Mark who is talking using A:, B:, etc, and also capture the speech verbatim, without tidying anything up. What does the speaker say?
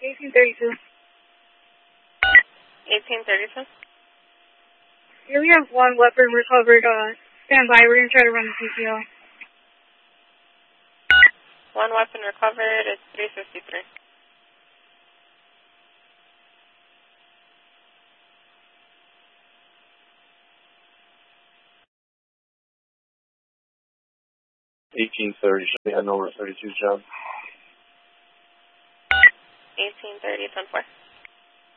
A: eighteen thirty-two.
B: eighteen thirty-two.
A: Here we have one weapon recovered. Uh, stand by. We're going to try to run the C P O.
B: One weapon recovered. It's three fifty-three.
C: eighteen thirty, should be heading over thirty-two, John.
B: eighteen thirty, ten four.